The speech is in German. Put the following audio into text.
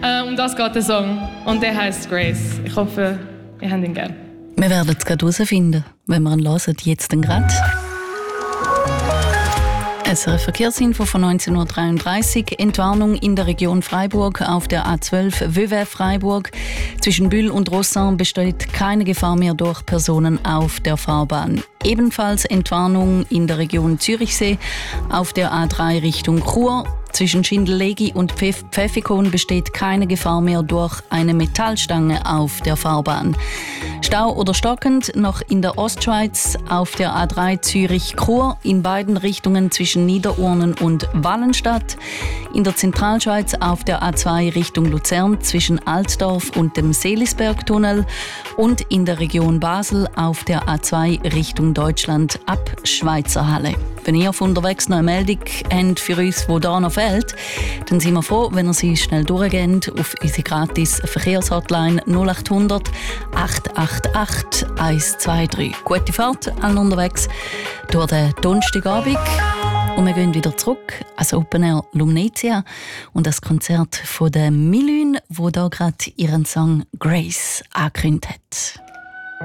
Um das geht der Song und der heißt Grace. Ich hoffe, ihr habt ihn gern. Wir werden es gerade herausfinden, wenn wir ihn hören, jetzt gerade. SRF Verkehrsinfo von 19.33 Uhr. Entwarnung in der Region Freiburg auf der A12 Vevey-Freiburg. Zwischen Bühl und Rossan besteht keine Gefahr mehr durch Personen auf der Fahrbahn. Ebenfalls Entwarnung in der Region Zürichsee auf der A3 Richtung Chur. Zwischen Schindellegi und Pfäffikon besteht keine Gefahr mehr durch eine Metallstange auf der Fahrbahn. Stau oder stockend noch in der Ostschweiz auf der A3 Zürich-Chur in beiden Richtungen zwischen Niederurnen und Wallenstadt. In der Zentralschweiz auf der A2 Richtung Luzern zwischen Altdorf und dem Seelisbergtunnel und in der Region Basel auf der A2 Richtung Deutschland ab Schweizerhalle. Wenn ihr auf unterwegs noch eine Meldung habt für uns, die da noch fehlt, dann sind wir froh, wenn ihr sie schnell durchgeht auf unsere gratis Verkehrshotline 0800 888 123. Gute Fahrt allen unterwegs durch den Donnerstagabend. Und wir gehen wieder zurück als Open Air Lumnezia und das Konzert von der Milune, wo da gerade ihren Song Grace angekündigt hat.